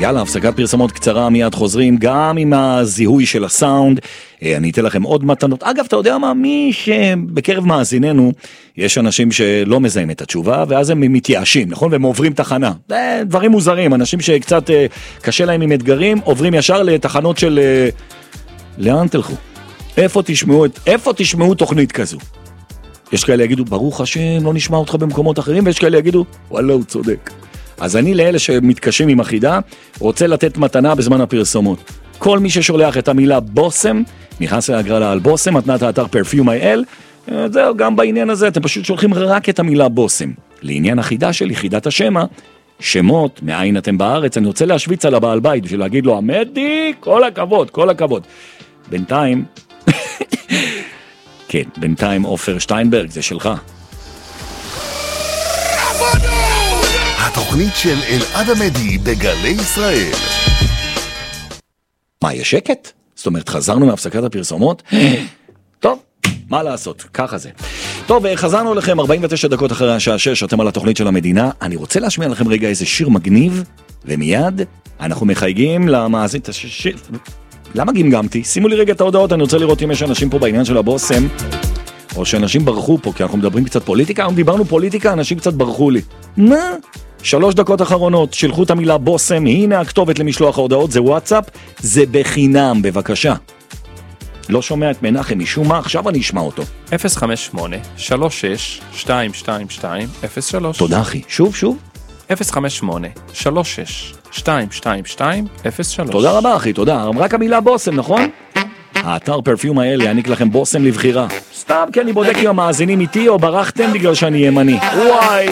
יאללה, הפסקת פרסומות קצרה, מיד חוזרים, גם עם הזיהוי של הסאונד, אני אתן לכם עוד מתנות. אגב, אתה יודע מה, מי שבקרב מאזיננו, יש אנשים שלא מזהים את התשובה, ואז הם מתייאשים, נכון? והם עוברים תחנה. דברים מוזרים, אנשים שקצת קשה להם עם אתגרים, עוברים ישר לתחנות של... לאן תלכו? איפה תשמעו תוכנית כזו? יש כאלה יגידו, ברוך השם, לא נשמע אותך במקומות אחרים, ויש כאלה יגידו, וואלה, הוא צודק. אז אני לאלה שמתקשים עם החידה, רוצה לתת מתנה בזמן הפרסומות. כל מי ששולח את המילה בוסם, נכנס להגרלה על בוסם, מתנת האתר Perfume.il, זהו, גם בעניין הזה, אתם פשוט שולחים רק את המילה בוסם. לעניין החידה שלי, חידת השמה, שמות, מאין אתם בארץ, אני רוצה להשוויץ על הבעל בית, בשביל להגיד לו, עמדי, כל הכבוד, כל הכבוד. בינתיים, כן, בינתיים עופר שטיינברג, זה שלך. התוכנית של אלעד עמדי בגלי ישראל. מה, יש שקט? זאת אומרת, חזרנו מהפסקת הפרסומות? טוב, מה לעשות? ככה זה. טוב, חזרנו לכם 49 דקות אחרי השעה 6, אתם על התוכנית של המדינה. אני רוצה להשמיע לכם רגע איזה שיר מגניב, ומיד אנחנו מחייגים למאזין... למה גמגמתי? שימו לי רגע את ההודעות, אני רוצה לראות אם יש אנשים פה בעניין של הבוסם, או שאנשים ברחו פה, כי אנחנו מדברים קצת פוליטיקה, אנחנו דיברנו פוליטיקה, אנשים קצת ברחו לי. מה? 3 דקות אחרונות, שלחו את המילה בוסם, הנה הכתובת למשלוח ההודעות, זה וואטסאפ, זה בחינם, בבקשה. לא שומע את מנחם משום מה, עכשיו אני אשמע אותו. 058-36-222-03. תודה אחי, שוב. 058-36-222-03. תודה רבה אחי, תודה. רק המילה בוסם, נכון? האתר Perfume.il יעניק לכם בוסם לבחירה. סתם כי אני בודק אם המאזינים איתי או ברחתם בגלל שאני ימני. וואי,